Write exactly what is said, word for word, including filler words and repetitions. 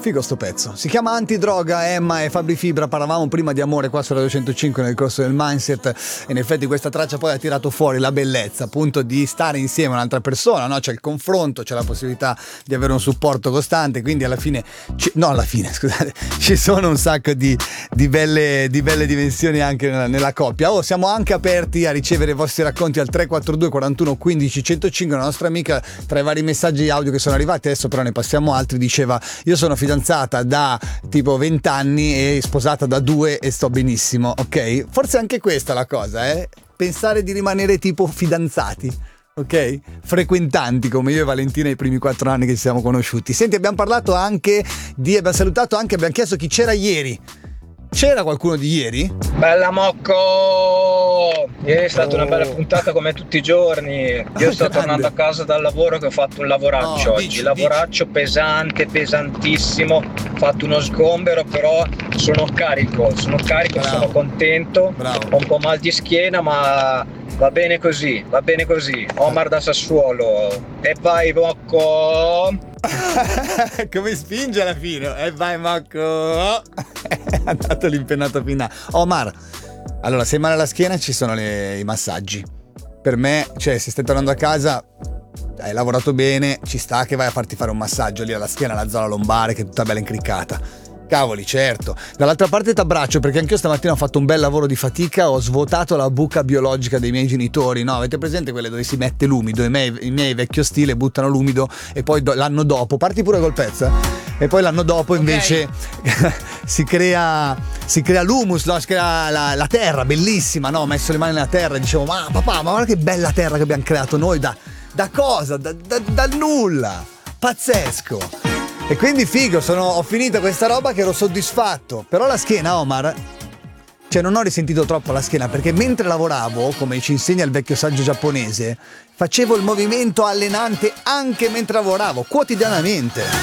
figo sto pezzo. Si chiama Antidroga, Emma e Fabri Fibra. Parlavamo prima di amore qua su Radio centocinque nel corso del Mindset, e in effetti questa traccia poi ha tirato fuori la bellezza appunto di stare insieme a un'altra persona, no? C'è il confronto, c'è la possibilità di avere un supporto costante, quindi alla fine ci, no alla fine scusate ci sono un sacco di, di, belle, di belle dimensioni anche nella, nella coppia. Oh, siamo anche aperti a ricevere i vostri racconti al tre quattro due quarantuno quindici centocinque. La nostra amica, tra i vari messaggi audio che sono arrivati, adesso però ne passiamo altri, diceva: io sono fidanzata da tipo venti anni e sposata da due e sto benissimo. Ok, forse anche questa è la cosa, eh? Pensare di rimanere tipo fidanzati, ok? Frequentanti come io e Valentina i primi quattro anni che ci siamo conosciuti. Senti, abbiamo parlato anche di, abbiamo salutato anche, abbiamo chiesto chi c'era ieri. C'era qualcuno di ieri? Bella Mocco! Ieri è stata Oh. una bella puntata come tutti i giorni. Io sto Grande. tornando a casa dal lavoro che ho fatto un lavoraccio Oh, oggi. dici, Lavoraccio pesante, pesantissimo. Ho fatto uno sgombero, però sono carico, sono carico, Bravo. sono contento. Bravo. Ho un po' mal di schiena, ma va bene così, va bene così. Omar da Sassuolo. E vai Mocco! Come spinge alla fine? E vai Marco! Ha dato l'impennata finale. Omar, allora se hai male alla schiena ci sono le, i massaggi. Per me, cioè se stai tornando a casa, hai lavorato bene, ci sta che vai a farti fare un massaggio lì alla schiena, alla zona lombare che è tutta bella incriccata. Cavoli, certo. Dall'altra parte t'abbraccio, perché anch'io stamattina ho fatto un bel lavoro di fatica, ho svuotato la buca biologica dei miei genitori, no? Avete presente quelle dove si mette l'umido? I miei, i miei vecchio stile buttano l'umido e poi do, l'anno dopo, parti pure col pezzo, eh? E poi l'anno dopo invece okay. si crea si crea l'humus, no? Si crea la, la terra, bellissima, no? Ho messo le mani nella terra e dicevo: ma papà, ma guarda che bella terra che abbiamo creato noi, da, da cosa? Da, da, dal nulla, pazzesco. E quindi figo, sono, ho finito questa roba che ero soddisfatto. Però la schiena, Omar, cioè non ho risentito troppo la schiena, perché mentre lavoravo, come ci insegna il vecchio saggio giapponese, facevo il movimento allenante anche mentre lavoravo, quotidianamente.